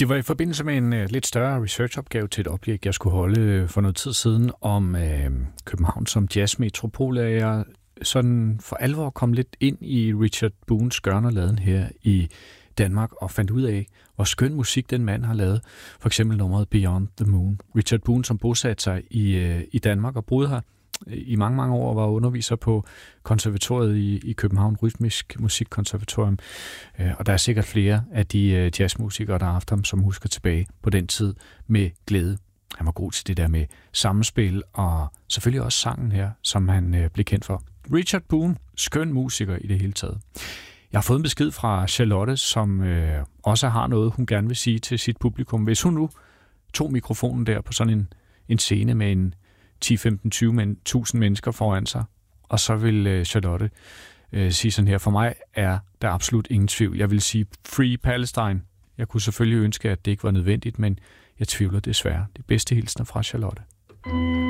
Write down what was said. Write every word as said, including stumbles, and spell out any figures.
Det var i forbindelse med en uh, lidt større researchopgave til et objekt, jeg skulle holde uh, for noget tid siden om uh, København som jazzmetropol, at jeg sådan for alvor kom lidt ind i Richard Boones gøren og laden her i Danmark og fandt ud af, hvor skøn musik den mand har lavet. For eksempel nummeret Beyond the Moon. Richard Boone, som bosatte sig i, uh, i Danmark og boede her i mange, mange år, var underviser på konservatoriet i, i København, Rytmisk Musikkonservatorium. Og der er sikkert flere af de jazzmusikere, der har haft ham, som husker tilbage på den tid med glæde. Han var god til det der med samspil, og selvfølgelig også sangen her, som han blev kendt for. Richard Boone, skøn musiker i det hele taget. Jeg har fået en besked fra Charlotte, som øh, også har noget, hun gerne vil sige til sit publikum. Hvis hun nu tog mikrofonen der på sådan en, en scene med en ti femten tyve tusind mennesker foran sig, og så vil øh, Charlotte øh, sige sådan her: for mig er der absolut ingen tvivl. Jeg vil sige Free Palestine. Jeg kunne selvfølgelig ønske, at det ikke var nødvendigt, men jeg tvivler desværre. Det bedste hilsner fra Charlotte.